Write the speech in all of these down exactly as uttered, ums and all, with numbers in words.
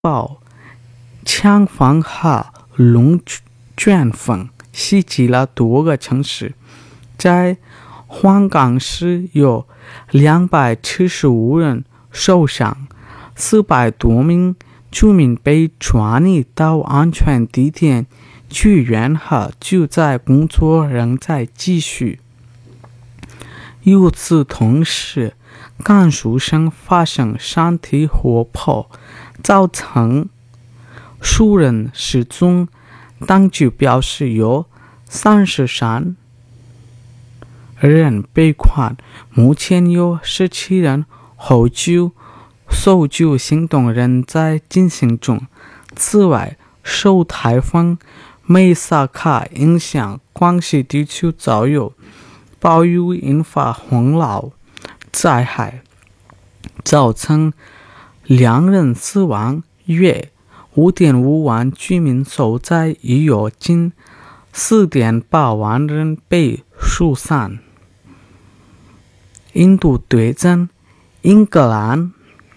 暴枪房和龙卷风袭击了多个城市，在香港市有两百七十五人受伤，四百多名居民被转移到安全地点，救援和救灾工作仍在继续。与此同时，甘肃省发生山体火炮，造成数人失踪，当局表示有三十三人被困，目前有十七人获救，搜救行动仍在进行中。此外，受台风梅萨卡影响，广西地区遭有暴雨引发洪涝灾害，造成两人死亡，约 五点五万居民受灾，已有近 四点八万人被疏散。印度对阵英格兰，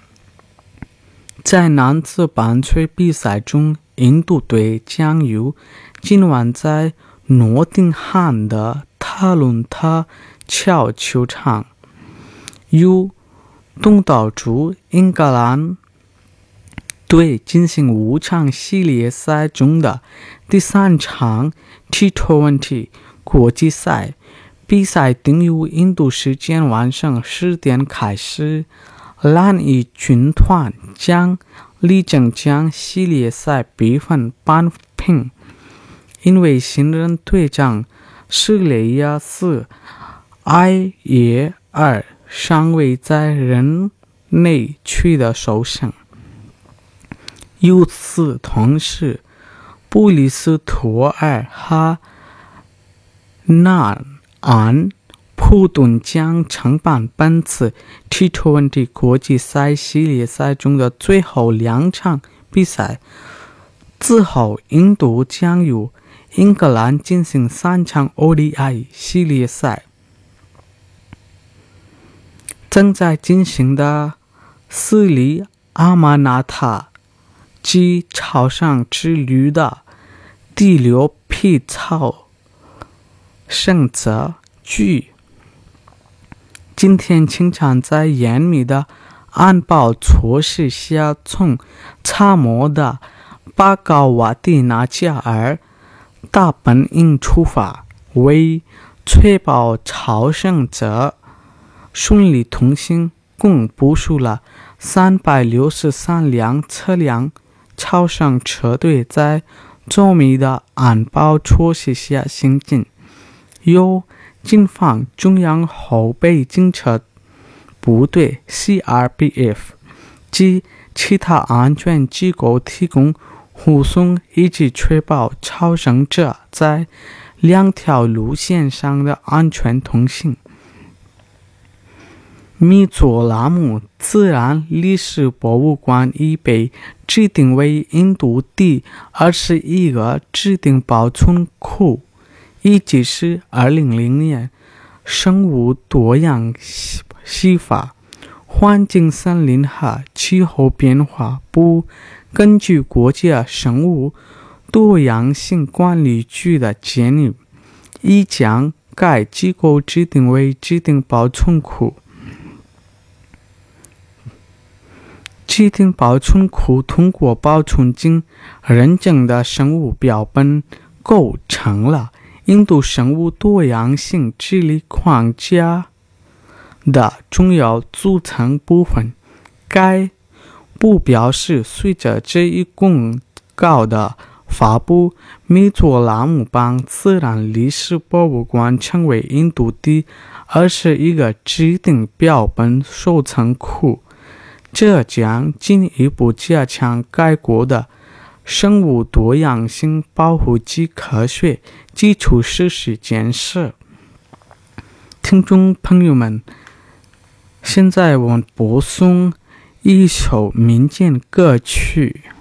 在男子棒球比赛中，印度队将由今晚在诺丁汉的特伦特桥球场与东道主英格兰队进行五场系列赛中的第三场 T 二十 国际赛。比赛定于印度时间晚上十点开始，蓝衣军团将力争将系列赛比分扳平，因为新任队长施雷亚斯艾耶尔尚未在任内取得首胜。与此同时，布里斯托尔和纳安普顿将承办本次 T 二十 国际赛系列赛中的最后两场比赛。之后，印度将与英格兰进行三场 O D I 系列赛。正在进行的斯里阿玛纳塔及朝圣之旅的第六批朝圣者据今天清晨在严密的安保措施下从查谟的巴高瓦蒂纳加尔大本营出发，为确保朝圣者顺利通行，共部署了三百六十三辆车辆。朝圣车队在周密的安保措施下行进，由警方、中央后备警察部队 C R P F 及其他安全机构提供护送，以及确保朝圣者在两条路线上的安全通行。米佐拉姆自然历史博物馆已被指定为印度第二十一个指定保存库，以及是二零零零年生物多样系法、环境森林和气候变化部根据国家生物多样性管理局的建议，已将该机构指定为指定保存库。指定保存库通过保存经认证的生物标本构成了印度生物多样性治理框架的重要组成部分。该部表示，随着这一公告的发布，米佐拉姆邦自然历史博物馆成为印度第二十一个指定标本收藏库，这将进一步加强该国的生物多样性保护及科学基础设施建设。听众朋友们，现在我们播送一首民间歌曲。